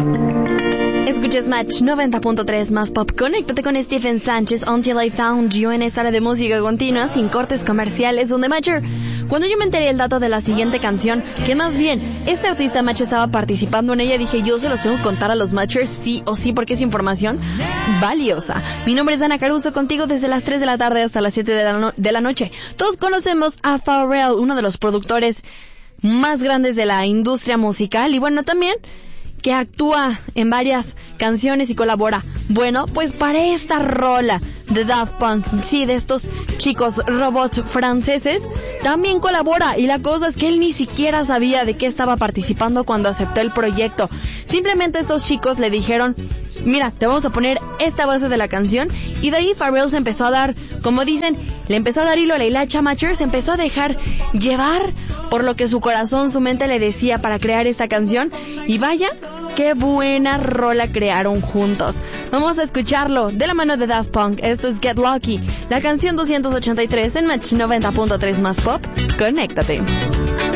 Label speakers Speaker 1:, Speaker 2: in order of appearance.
Speaker 1: Escuchas Match 90.3 más pop. Conéctate con Stephen Sánchez, Until I Found You, en esta hora de música continua, sin cortes comerciales, donde Matcher, cuando yo me enteré el dato de la siguiente canción, que más bien, este artista Match estaba participando en ella, dije, yo se los tengo que contar a los Matchers, sí o sí, porque es información valiosa. Mi nombre es Ana Caruso, contigo desde las 3 de la tarde hasta las 7 de la noche. Todos conocemos a Pharrell, uno de los productores más grandes de la industria musical, y bueno, también que actúa en varias canciones y colabora. Bueno, pues para esta rola de Daft Punk, sí, de estos chicos robots franceses, también colabora, y la cosa es que él ni siquiera sabía de qué estaba participando cuando aceptó el proyecto. Simplemente estos chicos le dijeron, mira, te vamos a poner esta base de la canción, y de ahí Pharrell se empezó a dar, como dicen, le empezó a dar hilo a la hilacha. Matcher se empezó a dejar llevar por lo que su corazón, su mente le decía para crear esta canción, y vaya, qué buena rola crearon juntos. Vamos a escucharlo de la mano de Daft Punk. Esto es Get Lucky, la canción 283 en Match 90.3 más pop. Conéctate.